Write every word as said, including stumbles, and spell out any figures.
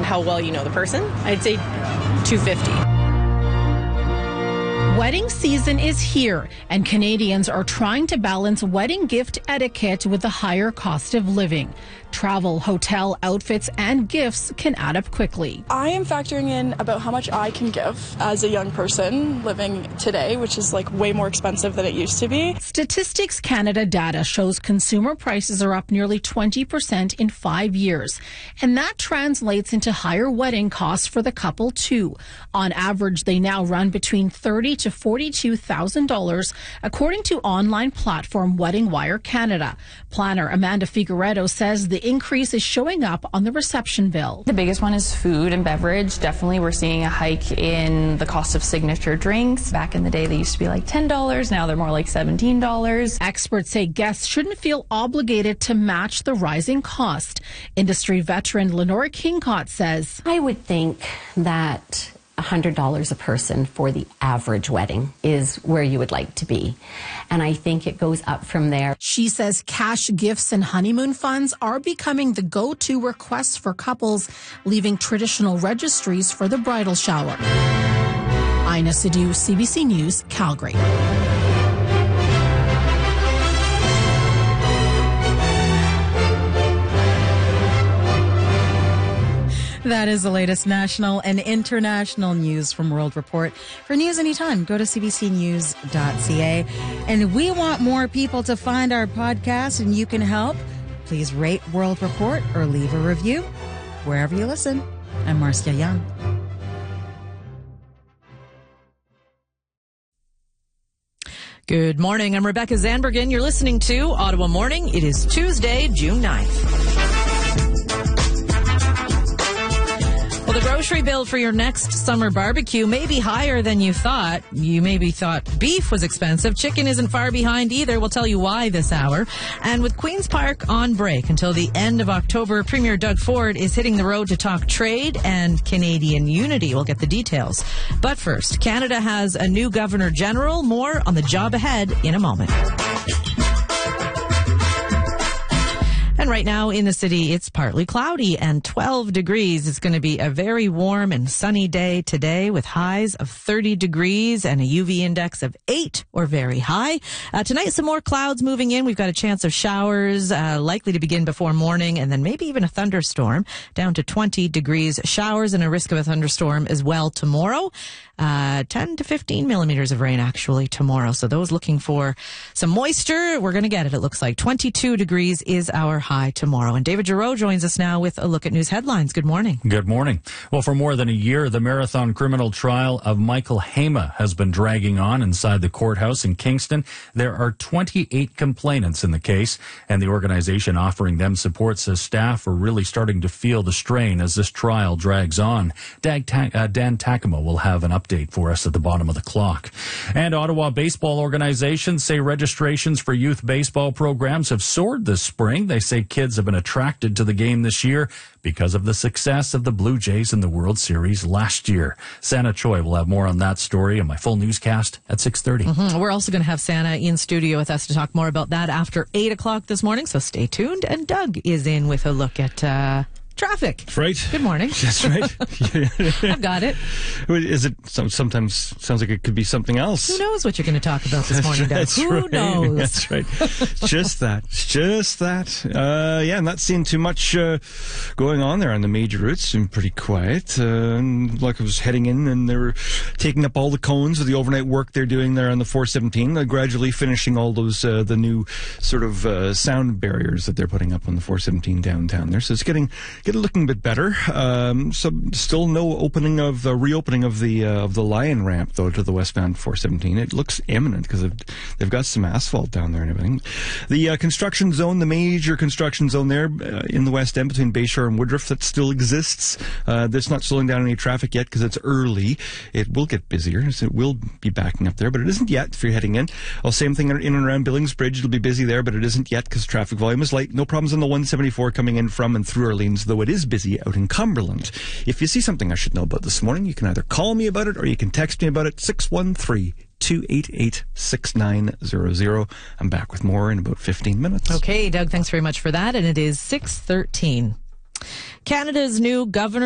how well you know the person. I'd say two hundred fifty dollars. Wedding season is here, and Canadians are trying to balance wedding gift etiquette with the higher cost of living. Travel, hotel, outfits, and gifts can add up quickly. I am factoring in about how much I can give as a young person living today, which is like way more expensive than it used to be. Statistics Canada data shows consumer prices are up nearly twenty percent in five years. And that translates into higher wedding costs for the couple, too. On average, they now run between thirty thousand dollars to forty-two thousand dollars, according to online platform Wedding Wire Canada. Planner Amanda Figueredo says the increase is showing up on the reception bill. The biggest one is food and beverage. Definitely we're seeing a hike in the cost of signature drinks. Back in the day, they used to be like ten dollars. Now they're more like seventeen dollars. Experts say guests shouldn't feel obligated to match the rising cost. Industry veteran Lenora Kingcott says, I would think that one hundred dollars a person for the average wedding is where you would like to be. And I think it goes up from there. She says cash gifts and honeymoon funds are becoming the go-to requests for couples, leaving traditional registries for the bridal shower. Ina Sidhu, C B C News, Calgary. That is the latest national and international news from World Report. For news anytime, go to c b c news dot c a. And we want more people to find our podcast, and you can help. Please rate World Report or leave a review wherever you listen. I'm Marcia Young. Good morning. I'm Rebecca Zandbergen. You're listening to Ottawa Morning. It is Tuesday, June ninth. The grocery bill for your next summer barbecue may be higher than you thought. You maybe thought beef was expensive. Chicken isn't far behind either. We'll tell you why this hour. And with Queen's Park on break until the end of October, Premier Doug Ford is hitting the road to talk trade and Canadian unity. We'll get the details. But first, Canada has a new Governor General. More on the job ahead in a moment. And right now in the city, it's partly cloudy and twelve degrees. It's going to be a very warm and sunny day today with highs of thirty degrees and a U V index of eight or very high. Uh, tonight, some more clouds moving in. We've got a chance of showers uh, likely to begin before morning and then maybe even a thunderstorm down to twenty degrees. Showers and a risk of a thunderstorm as well tomorrow. Uh, ten to fifteen millimeters of rain actually tomorrow. So those looking for some moisture, we're going to get it. It looks like twenty-two degrees is our high tomorrow. And David Giroux joins us now with a look at news headlines. Good morning. Good morning. Well, for more than a year, the marathon criminal trial of Michael Hema has been dragging on inside the courthouse in Kingston. There are twenty-eight complainants in the case, and the organization offering them support says staff are really starting to feel the strain as this trial drags on. Dan Takamo will have an update for us at the bottom of the clock. And Ottawa baseball organizations say registrations for youth baseball programs have soared this spring. They say kids have been attracted to the game this year because of the success of the Blue Jays in the World Series last year. Santa Choi will have more on that story in my full newscast at six thirty. Mm-hmm. We're also going to have Santa in studio with us to talk more about that after eight o'clock this morning, so stay tuned. And Doug is in with a look at uh, traffic. That's right. Good morning. That's right. I've got it. Is it sometimes sounds like it could be something else? Who knows what you're going to talk about this morning, Doug? That's Who right. knows? That's right. Just that. Just that. Uh, yeah, not seeing too much uh, going on there on the major routes. Been pretty quiet. Uh, and like I was heading in, and they were taking up all the cones of the overnight work they're doing there on the four seventeen. They're gradually finishing all those uh, the new sort of uh, sound barriers that they're putting up on the four seventeen downtown there. So it's getting. Get a looking a bit better. Um, so still no opening of uh, reopening of the uh, of the Lion ramp though to the westbound four seventeen. It looks imminent because they've, they've got some asphalt down there and everything. The uh, construction zone, the major construction zone there uh, in the West End between Bayshore and Woodruff, that still exists. Uh, that's not slowing down any traffic yet because it's early. It will get busier, so it will be backing up there, but it isn't yet if you're heading in. Well, same thing in and around Billings Bridge. It'll be busy there, but it isn't yet because traffic volume is light. No problems on the one seventy-four coming in from and through Orleans, though it is busy out in Cumberland. If you see something I should know about this morning, you can either call me about it or you can text me about it, six one three, two eight eight, six nine zero zero. I'm back with more in about fifteen minutes. Okay, Doug, thanks very much for that. And it is six thirteen. Canada's new governor